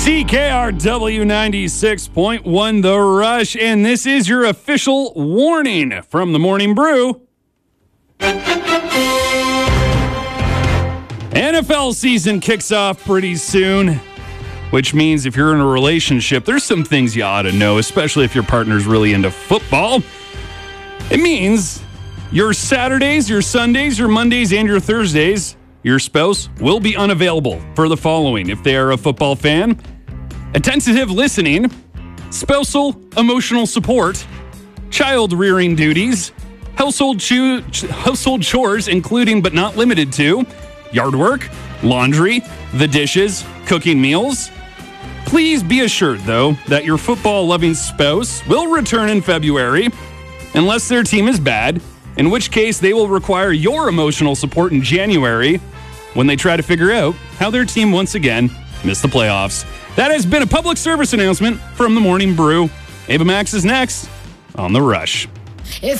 CKRW 96.1 The Rush, and this is your official warning from the Morning Brew. NFL season kicks off pretty soon, which means if you're in a relationship, there's some things you ought to know, especially if your partner's really into football. It means your Saturdays, your Sundays, your Mondays, and your Thursdays, your spouse will be unavailable for the following. If they are a football fan: attentive listening, spousal emotional support, child rearing duties, household chores, including but not limited to yard work, laundry, the dishes, cooking meals. Please be assured, though, that your football-loving spouse will return in February, unless their team is bad, in which case they will require your emotional support in January when they try to figure out how their team once again missed the playoffs. That has been a public service announcement from the Morning Brew. Ava Max is next on The Rush.